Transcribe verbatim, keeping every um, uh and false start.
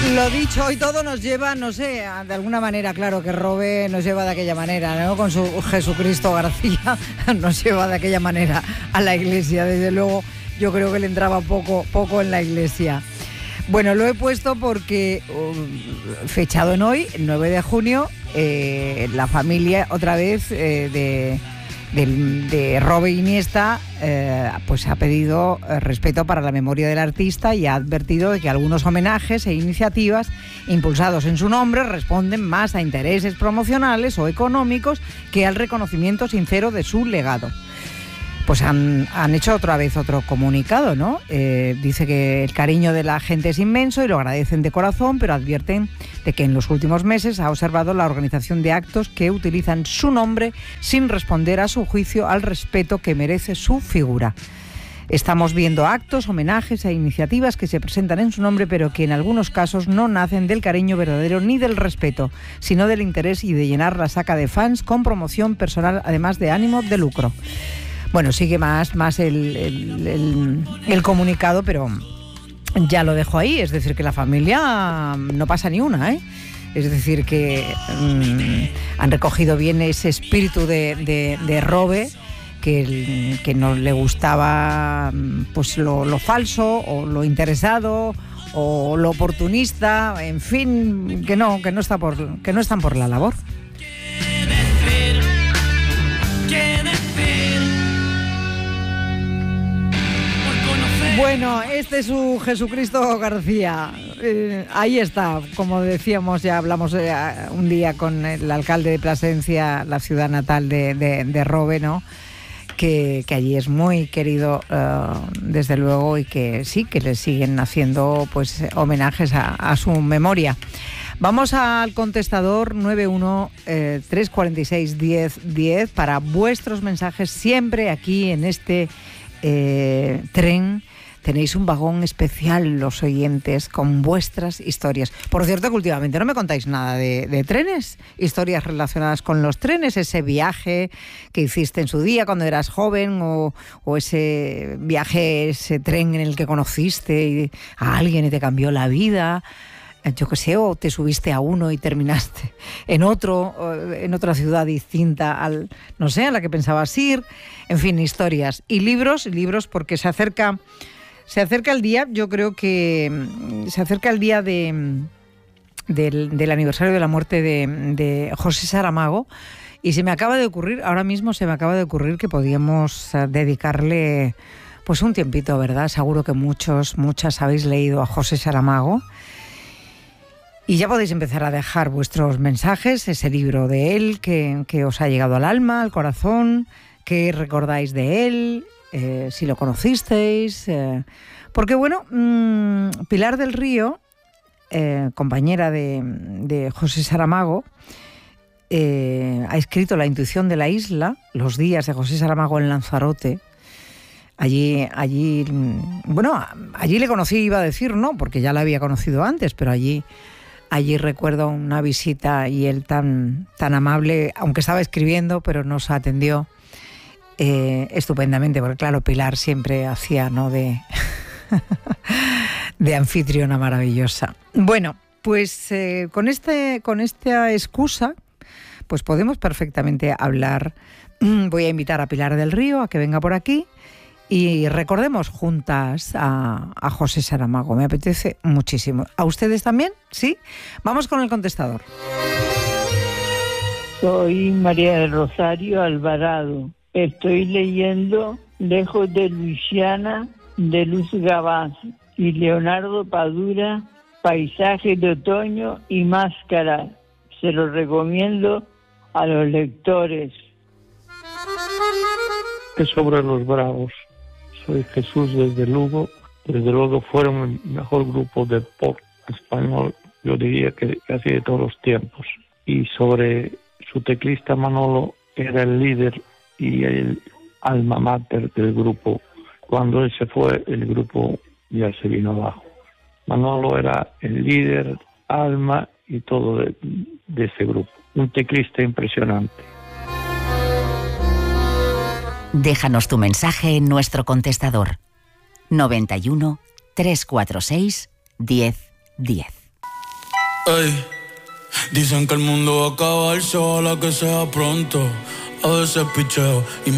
Lo dicho, hoy todo nos lleva, no sé, de alguna manera, claro, que Robe nos lleva de aquella manera, ¿no? Con su Jesucristo García nos lleva de aquella manera a la iglesia. Desde luego, yo creo que le entraba poco, poco en la iglesia. Bueno, lo he puesto porque, um, fechado en hoy, el nueve de junio, eh, la familia, otra vez, eh, de... De, de Robe Iniesta, eh, pues ha pedido eh, respeto para la memoria del artista y ha advertido de que algunos homenajes e iniciativas impulsados en su nombre responden más a intereses promocionales o económicos que al reconocimiento sincero de su legado. Pues han, han hecho otra vez otro comunicado, ¿no? Eh, dice que el cariño de la gente es inmenso y lo agradecen de corazón, pero advierten de que en los últimos meses ha observado la organización de actos que utilizan su nombre sin responder a su juicio al respeto que merece su figura. Estamos viendo actos, homenajes e iniciativas que se presentan en su nombre, pero que en algunos casos no nacen del cariño verdadero ni del respeto, sino del interés y de llenar la saca de fans con promoción personal, además de ánimo de lucro. Bueno, sigue más, más el, el, el, el comunicado, pero ya lo dejo ahí. Es decir, que la familia no pasa ni una, ¿eh? Es decir, que mmm, han recogido bien ese espíritu de, de, de Robe, que, que no le gustaba pues lo, lo falso o lo interesado o lo oportunista, en fin, que no, que no está por, que no están por la labor. Bueno, este es su Jesucristo García. Eh, ahí está, como decíamos, ya hablamos eh, un día con el alcalde de Plasencia, la ciudad natal de, de, de Robe, ¿no? Que, que allí es muy querido, uh, desde luego, y que sí, que le siguen haciendo pues homenajes a, a su memoria. Vamos al contestador nueve uno tres cuatro seis diez diez para vuestros mensajes, siempre aquí en este eh, tren. Tenéis un vagón especial, los oyentes, con vuestras historias. Por cierto, que últimamente no me contáis nada de, de trenes, historias relacionadas con los trenes, ese viaje que hiciste en su día cuando eras joven, o, o ese viaje, ese tren en el que conociste a alguien y te cambió la vida. Yo qué sé, o te subiste a uno y terminaste en otro, en otra ciudad distinta al, no sé, a la que pensabas ir. En fin, historias. Y libros, libros porque se acerca... Se acerca el día, yo creo que se acerca el día de, del, del aniversario de la muerte de, de José Saramago, y se me acaba de ocurrir, ahora mismo se me acaba de ocurrir que podíamos dedicarle pues un tiempito, ¿verdad? Seguro que muchos, muchas habéis leído a José Saramago. Y ya podéis empezar a dejar vuestros mensajes, ese libro de él que, que os ha llegado al alma, al corazón, que recordáis de él. Eh, si lo conocisteis, eh, porque bueno, mmm, Pilar del Río, eh, compañera de, de José Saramago, eh, ha escrito La intuición de la isla, los días de José Saramago en Lanzarote. Allí, allí, bueno, allí le conocí, iba a decir, no, porque ya la había conocido antes, pero allí, allí recuerdo una visita y él tan, tan amable, aunque estaba escribiendo, pero nos atendió. Eh, estupendamente, porque claro, Pilar siempre hacía, ¿no?, de, de anfitriona maravillosa. Bueno, pues eh, con, este, con esta excusa, pues podemos perfectamente hablar. Voy a invitar a Pilar del Río a que venga por aquí y recordemos juntas a, a José Saramago. Me apetece muchísimo. ¿A ustedes también? ¿Sí? Vamos con el contestador. Soy María del Rosario Alvarado. Estoy leyendo Lejos de Luisiana, de Luz Gabás, y Leonardo Padura, Paisajes de Otoño y Máscara. Se lo recomiendo a los lectores. Es sobre los Bravos. Soy Jesús desde Lugo. Desde luego fueron el mejor grupo de pop español, yo diría que casi de todos los tiempos. Y sobre su teclista Manolo, era el líder y el alma mater del grupo. Cuando él se fue, el grupo ya se vino abajo. Manolo era el líder, alma y todo de, de ese grupo. Un teclista impresionante. Déjanos tu mensaje en nuestro contestador noventa y uno, trescientos cuarenta y seis, diez diez. Ey, dicen que el mundo va a acabarse, ojalá que sea pronto. A veces picheo y